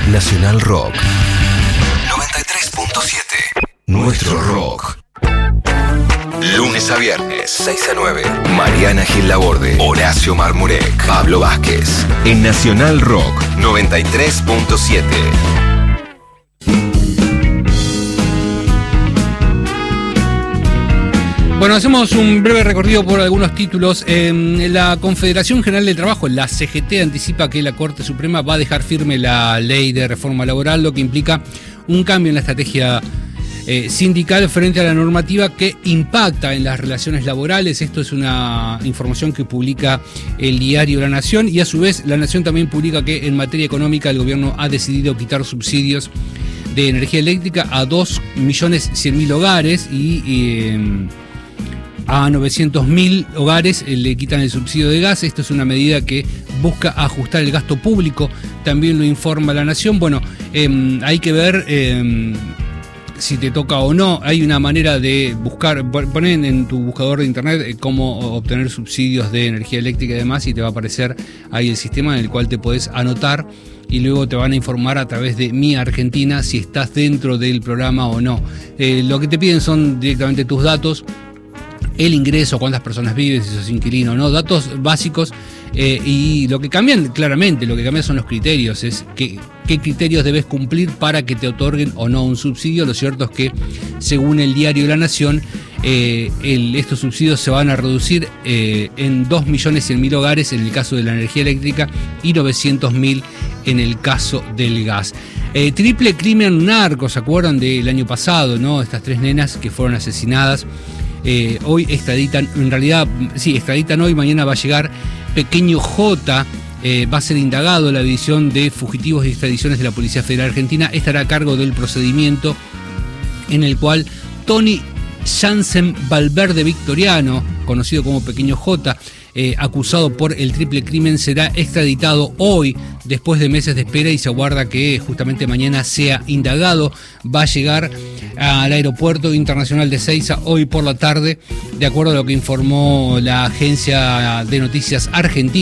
Nacional Rock 93.7. Nuestro rock. Lunes a viernes, 6 a 9. Mariana Gil Laborde, Horacio Marmurek, Pablo Vázquez. En Nacional Rock 93.7. Bueno, hacemos un breve recorrido por algunos títulos. La Confederación General del Trabajo, la CGT, anticipa que la Corte Suprema va a dejar firme la ley de reforma laboral, lo que implica un cambio en la estrategia sindical frente a la normativa que impacta en las relaciones laborales. Esto es una información que publica el diario La Nación, y a su vez La Nación también publica que en materia económica el gobierno ha decidido quitar subsidios de energía eléctrica a 2.100.000 hogares y a 900.000 hogares le quitan el subsidio de gas. Esto es una medida que busca ajustar el gasto público, también lo informa La Nación. Bueno, hay que ver si te toca o no. Hay una manera de buscar, poner en tu buscador de internet cómo obtener subsidios de energía eléctrica y demás, y te va a aparecer ahí el sistema en el cual te podés anotar y luego te van a informar a través de Mi Argentina si estás dentro del programa o no. Lo que te piden son directamente tus datos, el ingreso, cuántas personas viven, si sos inquilino o no, datos básicos, y lo que cambian, claramente, lo que cambian son los criterios, es qué criterios debes cumplir para que te otorguen o no un subsidio. Lo cierto es que, según el diario La Nación, estos subsidios se van a reducir en 2.100.000 hogares en el caso de la energía eléctrica y 900.000 en el caso del gas. Triple crimen narco, ¿se acuerdan del año pasado, no? Estas 3 nenas que fueron asesinadas. Hoy extraditan, en realidad, sí, extraditan hoy, mañana va a llegar Pequeño J, va a ser indagado. La División de Fugitivos y Extradiciones de la Policía Federal Argentina estará a cargo del procedimiento en el cual Tony Jansen Valverde Victoriano, conocido como Pequeño J, acusado por el triple crimen, será extraditado hoy después de meses de espera, y se aguarda que justamente mañana sea indagado. Va a llegar al Aeropuerto Internacional de Ezeiza hoy por la tarde, de acuerdo a lo que informó la agencia de noticias argentina.